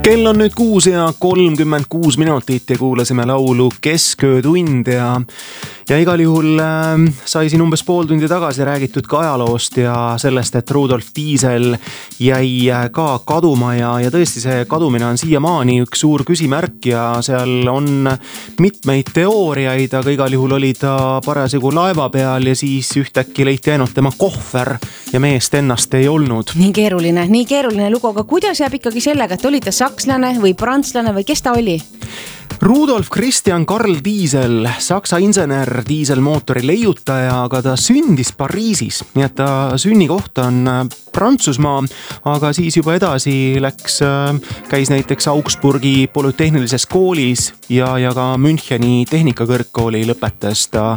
Kell on nüüd 6:36 ja kuulasime laulu Kesköötund ja igal juhul sai siin umbes pool tundi tagasi räägitud ka ajaloost ja sellest, et Rudolf Diesel jäi ka kaduma ja tõesti see kadumine on siiamaani üks suur küsimärk ja seal on mitmeid teooriaid, aga igal juhul oli ta parasjagu laeva peal ja siis ühtäkki leiti ainult tema kohver ja meest ennast ei olnud. Nii keeruline lugu, aga kuidas jääb ikkagi sellega, et oli ta sakslane või prantslane või kes ta oli? Rudolf Christian Karl Diesel, saksa insener, diiselmootori leiutaja, aga ta sündis Pariisis, nii et ta sünnikoht on Prantsusmaa, aga siis juba edasi käis näiteks Augsburgi polütehnilises koolis ja ka Müncheni tehnikakõrgkooli lõpetas ta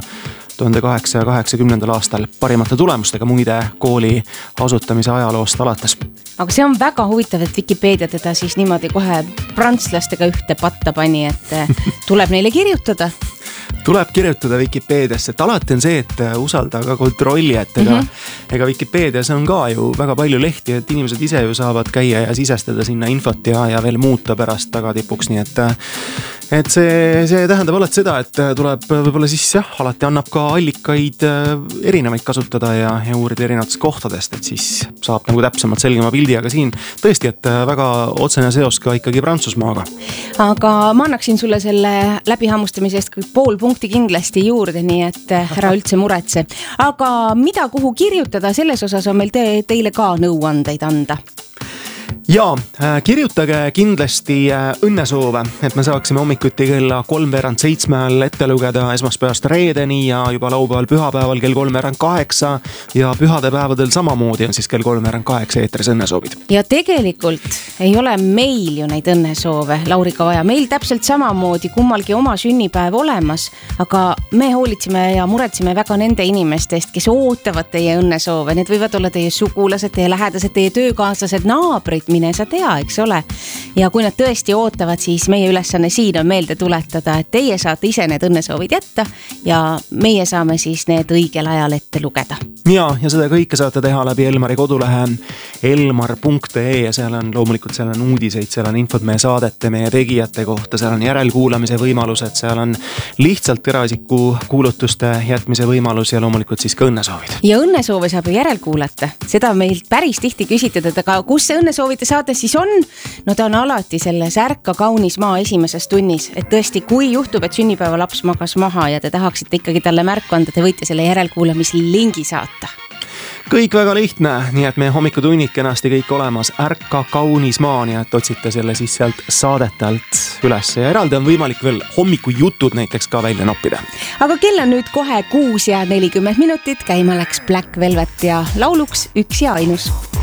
1880. aastal parimate tulemustega muide kooli asutamise ajaloost alates. Aga see on väga huvitav, et Wikipedia teda siis niimoodi kohe prantslastega ühte patta pani, et tuleb neile kirjutada. Tuleb kirjutada Wikipediasse, et alati on see, et usalda ka kontrolli, et ega Wikipedias on ka ju väga palju lehti, et inimesed ise ju saavad käia ja sisestada sinna infot ja veel muuta pärast tagatipuks, nii et see tähendab alati seda, et tuleb võib-olla siis alati annab ka allikaid erinevaid kasutada ja uurida erinevatest kohtadest, et siis saab nagu täpsemalt selgema pildi, aga siin tõesti, et väga otsene seos ka ikkagi Prantsusmaaga. Aga ma annaksin sulle selle läbihammustamisest pool punkti kindlasti juurde, nii et ära üldse muretse. Aga mida kuhu kirjutada, selles osas on meil teile ka nõuandeid anda. Ja kirjutage kindlasti õnnesoove, et me saaksime hommikuti kella 6:03 ette lugeda esmaspäevast reedeni ja juba laupäeval pühapäeval kell 7:08 ja pühadepäevadel samamoodi on siis kell 7:08 eetris õnnesoovid. Ja tegelikult ei ole meil ju neid õnnesoove, Laurika vaja. Meil täpselt samamoodi kummalgi oma sünnipäev olemas, aga me hoolitsime ja muretsime väga nende inimestest, kes ootavad teie õnnesoove. Need võivad olla teie sugulased, teie lähedased, teie töökaaslased, naabrid, mine sa tea, eks ole. Ja kui nad tõesti ootavad, siis meie ülesanne siin on meelde tuletada, et teie saate ise need õnnesoovid jätta ja meie saame siis need õigel ajal ette lugeda. Ja seda kõike saate teha läbi Elmari kodulehe elmar.ee ja seal on uudiseid, seal on infot meie saadete, meie tegijate kohta, seal on järelkuulamise võimalused, seal on lihtsalt eraisiku kuulutuste jätmise võimalus ja loomulikult siis ka õnnesoovid. Ja õnnesoove saab järelkuulata. Seda meil päris tihti küsitud, aga kus see õnnesoovide saade siis on? No ta on alati selles Ärka kaunis maa esimeses tunnis, et tõesti, kui juhtub, et sünnipäeva laps magas maha ja te tahaksite ikkagi talle märku anda, te võite selle järelkuulamislingi saata. Kõik väga lihtne, nii et meie hommikutunnid kenasti kõik olemas Ärka kaunis maa, nii et otsite selle siis sealt saadetelt üles ja eraldi on võimalik veel hommikujutud näiteks ka välja noppida. Aga kell on nüüd kohe 6:40, käima läks Black Velvet ja lauluks Üks ja ainus.